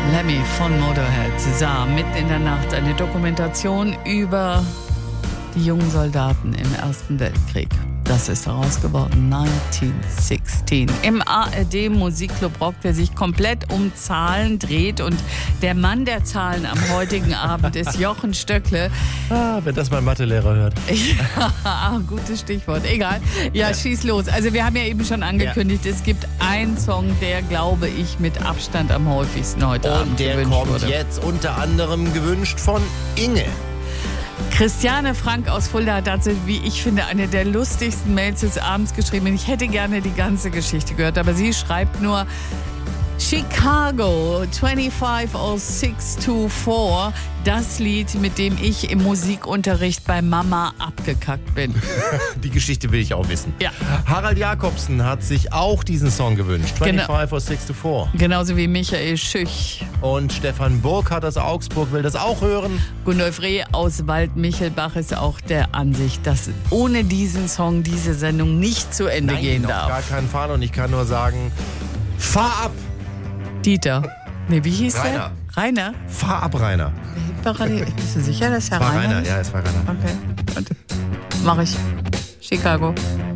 Lemmy von Motorhead sah mitten in der Nacht eine Dokumentation über die jungen Soldaten im Ersten Weltkrieg. Das ist daraus geworden, 1916. Im ARD Musikclub Rock, der sich komplett um Zahlen dreht. Und der Mann der Zahlen am heutigen Abend ist Jochen Stöckle. Wenn das mein Mathelehrer hört. Ja, gutes Stichwort. Egal. Ja, schieß los. Also wir haben ja eben schon angekündigt, es gibt einen Song, der, glaube ich, mit Abstand am häufigsten heute Abend gewünscht wurde. Und der kommt jetzt unter anderem gewünscht von Inge. Christiane Frank aus Fulda hat dazu, wie ich finde, eine der lustigsten Mails des Abends geschrieben. Ich hätte gerne die ganze Geschichte gehört, aber sie schreibt nur: Chicago 25064, das Lied, mit dem ich im Musikunterricht bei Mama abgekackt bin. Die Geschichte will ich auch wissen. Ja. Harald Jakobsen hat sich auch diesen Song gewünscht, 25064. Genauso wie Michael Schüch. Und Stefan Burkhardt aus Augsburg will das auch hören. Gundolf Reh aus Waldmichelbach ist auch der Ansicht, dass ohne diesen Song diese Sendung nicht zu Ende gehen darf. Auf gar keinen Fall. Und ich kann nur sagen, fahr ab! Dieter. Nee, wie hieß Rainer. der? Rainer? Fahr ab, Rainer. Bist du sicher, dass der War Rainer Rainer, ist? ja, es war Rainer. Okay, gut. Mach ich. Chicago.